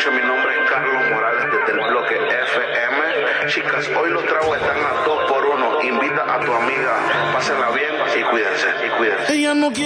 noches, mi nombre es Carlos Morales desde el bloque FM. Chicas, hoy los tragos están a 2 por 1. Invita a tu amiga, pásenla bien y cuídense. Ella no quiere